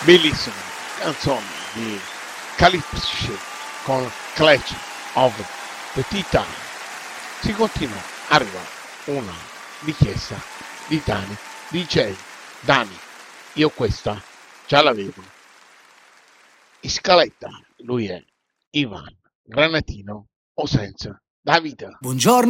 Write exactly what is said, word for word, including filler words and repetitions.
Bellissima canzone di Calypso con Clash of the Titan. Si continua, arriva una richiesta di Dani, dice Dani, io questa già l'avevo in scaletta, lui è Ivan Granatino o senza Davide. Buongiorno